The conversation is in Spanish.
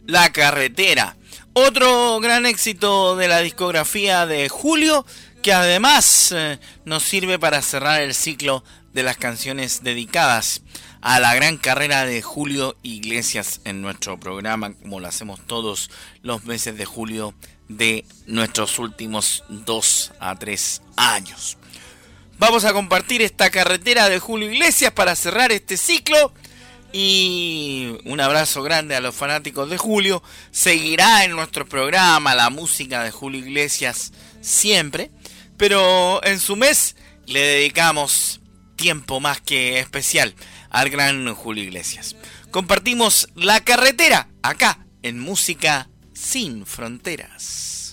La Carretera. Otro gran éxito de la discografía de Julio, que además nos sirve para cerrar el ciclo de las canciones dedicadas a la gran carrera de Julio Iglesias en nuestro programa, como lo hacemos todos los meses de julio de nuestros últimos 2 a 3 años. Vamos a compartir esta carretera de Julio Iglesias para cerrar este ciclo. Y un abrazo grande a los fanáticos de Julio. Seguirá en nuestro programa la música de Julio Iglesias siempre, pero en su mes le dedicamos tiempo más que especial al gran Julio Iglesias. Compartimos La Carretera acá en Música Sin Fronteras.